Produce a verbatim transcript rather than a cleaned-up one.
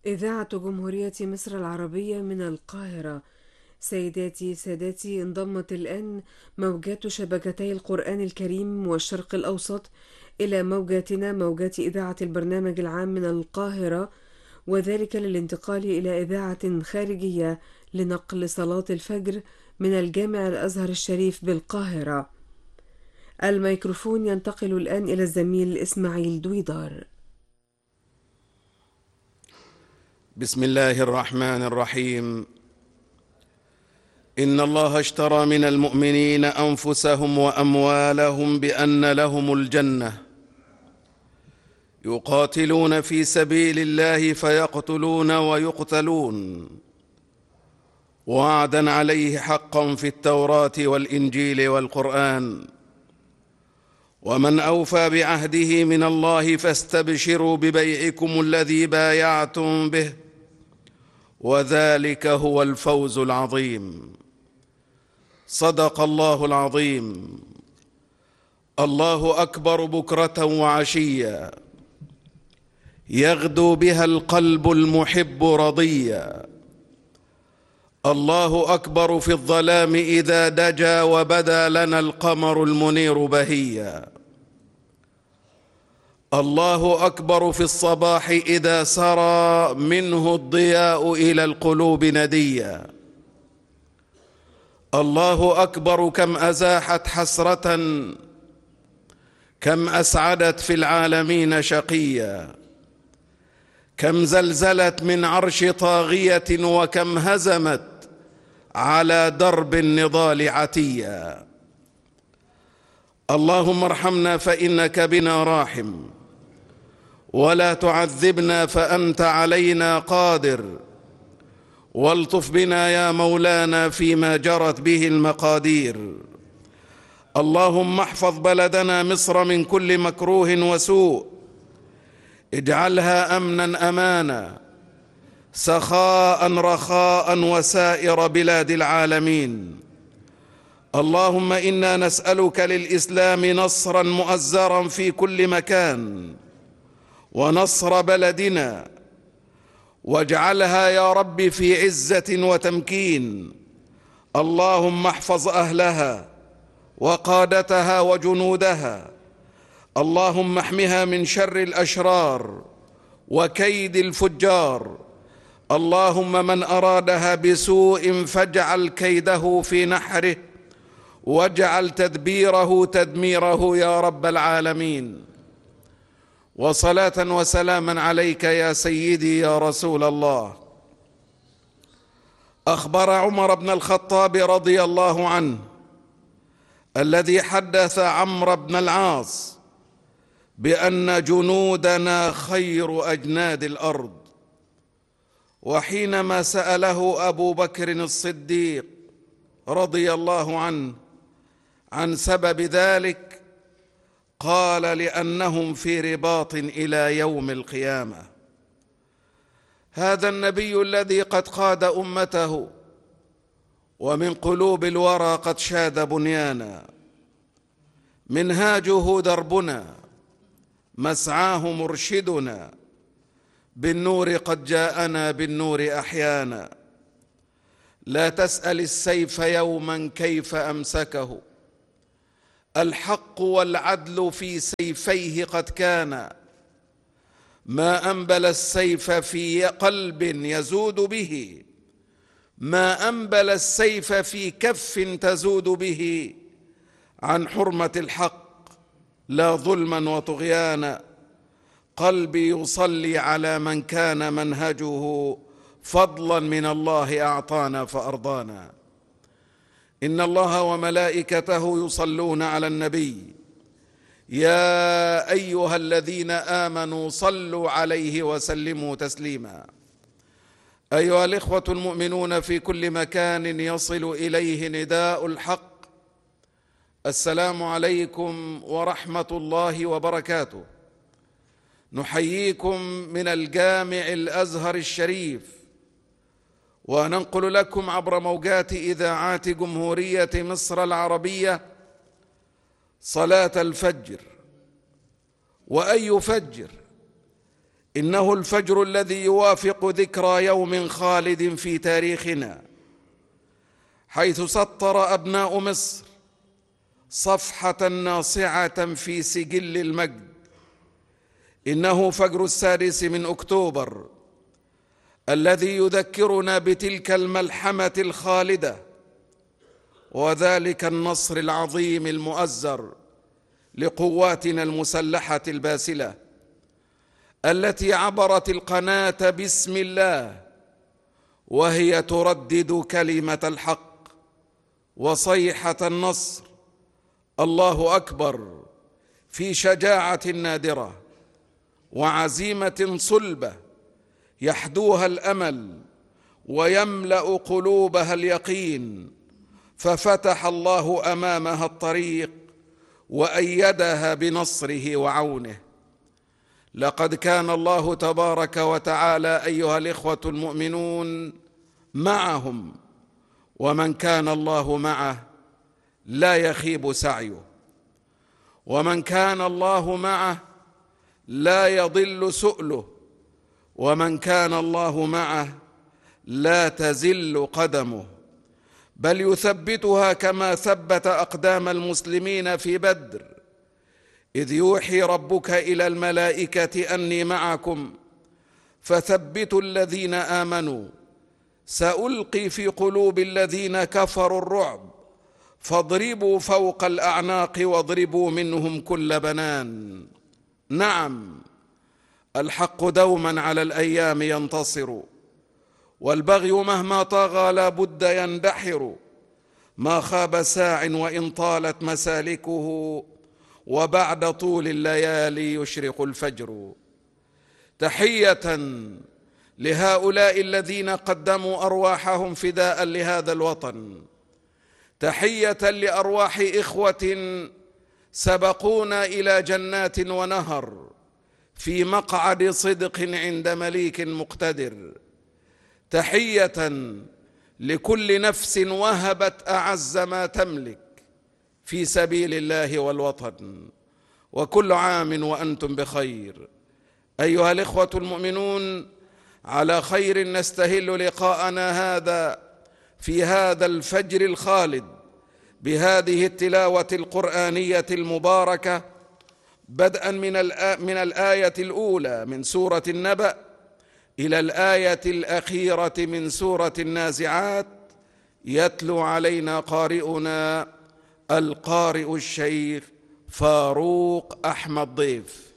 إذاعة جمهورية مصر العربية من القاهرة. سيداتي سادتي، انضمت الآن موجات شبكتي القرآن الكريم والشرق الأوسط إلى موجاتنا، موجات إذاعة البرنامج العام من القاهرة، وذلك للانتقال إلى إذاعة خارجية لنقل صلاة الفجر من الجامع الأزهر الشريف بالقاهرة. الميكروفون ينتقل الآن إلى الزميل إسماعيل دويدار. بسم الله الرحمن الرحيم. إن الله اشترى من المؤمنين أنفسهم وأموالهم بأن لهم الجنة يقاتلون في سبيل الله فيقتلون ويقتلون، وعدا عليه حقا في التوراة والإنجيل والقرآن، ومن أوفى بعهده من الله فاستبشروا ببيعكم الذي بايعتم به، وذلك هو الفوز العظيم. صدق الله العظيم. الله أكبر بكرة وعشيا، يغدو بها القلب المحب رضيا. الله أكبر في الظلام إذا دجا، وبدا لنا القمر المنير بهيا. الله أكبر في الصباح إذا سرى منه الضياء إلى القلوب نديا. الله أكبر كم أزاحت حسرة، كم أسعدت في العالمين شقيا. كم زلزلت من عرش طاغية، وكم هزمت على درب النضال عتيا. اللهم ارحمنا فإنك بنا راحم، ولا تعذبنا فأنت علينا قادر، والطف بنا يا مولانا فيما جرت به المقادير. اللهم احفظ بلدنا مصر من كل مكروه وسوء، اجعلها أمنا أمانا، سخاء رخاء، وسائر بلاد العالمين. اللهم إنا نسألك للإسلام نصرا مؤزرا في كل مكان، ونصر بلدنا، واجعلها يا رب في عزة وتمكين. اللهم احفظ أهلها وقادتها وجنودها. اللهم احمها من شر الأشرار وكيد الفجار. اللهم من أرادها بسوء فاجعل كيده في نحره، واجعل تدبيره تدميره يا رب العالمين. وصلاة وسلاما عليك يا سيدي يا رسول الله. أخبر عمر بن الخطاب رضي الله عنه الذي حدث عمرو بن العاص بأن جنودنا خير أجناد الأرض، وحينما سأله أبو بكر الصديق رضي الله عنه عن سبب ذلك، قال: لأنهم في رباط إلى يوم القيامة. هذا النبي الذي قد قاد أمته، ومن قلوب الورى قد شاد بنيانا، منهاجه دربنا، مسعاه مرشدنا، بالنور قد جاءنا بالنور أحيانا. لا تسأل السيف يوما كيف أمسكه، الحق والعدل في سيفيه قد كان. ما أنبل السيف في قلب يزود به، ما أنبل السيف في كف تزود به، عن حرمة الحق لا ظلما وطغيانا. قلبي يصلي على من كان منهجه فضلا من الله أعطانا فأرضانا. إن الله وملائكته يصلون على النبي، يا أيها الذين آمنوا صلوا عليه وسلموا تسليما. أيها الإخوة المؤمنون في كل مكان يصل إليه نداء الحق، السلام عليكم ورحمة الله وبركاته. نحييكم من الجامع الأزهر الشريف، وننقل لكم عبر موجات إذاعات جمهورية مصر العربية صلاة الفجر. وأي فجر إنه الفجر الذي يوافق ذكرى يوم خالد في تاريخنا، حيث سطر أبناء مصر صفحة ناصعة في سجل المجد. إنه فجر السادس من أكتوبر الذي يذكرنا بتلك الملحمة الخالدة وذلك النصر العظيم المؤزر لقواتنا المسلحة الباسلة التي عبرت القناة باسم الله وهي تردد كلمة الحق وصيحة النصر، الله أكبر، في شجاعة نادرة وعزيمة صلبة يحدوها الأمل ويملأ قلوبها اليقين، ففتح الله أمامها الطريق وأيدها بنصره وعونه. لقد كان الله تبارك وتعالى أيها الإخوة المؤمنون معهم، ومن كان الله معه لا يخيب سعيه، ومن كان الله معه لا يضل سؤله، ومن كان الله معه لا تزل قدمه، بل يثبتها كما ثبت أقدام المسلمين في بدر، إذ يوحي ربك إلى الملائكة أني معكم فثبتوا الذين آمنوا سألقي في قلوب الذين كفروا الرعب فاضربوا فوق الأعناق واضربوا منهم كل بنان. نعم، الحق دوما على الأيام ينتصر، والبغي مهما طغى لا بد يندحر، ما خاب ساع وإن طالت مسالكه، وبعد طول الليالي يشرق الفجر. تحية لهؤلاء الذين قدموا أرواحهم فداء لهذا الوطن، تحية لأرواح إخوة سبقونا إلى جنات ونهر في مقعد صدق عند مليك مقتدر، تحية لكل نفس وهبت أعز ما تملك في سبيل الله والوطن، وكل عام وأنتم بخير. أيها الإخوة المؤمنون، على خير نستهل لقاءنا هذا في هذا الفجر الخالد بهذه التلاوة القرآنية المباركة، بدءا من من الآية الأولى من سورة النبأ إلى الآية الأخيرة من سورة النازعات. يتلو علينا قارئنا القارئ الشيخ فاروق أحمد ضيف.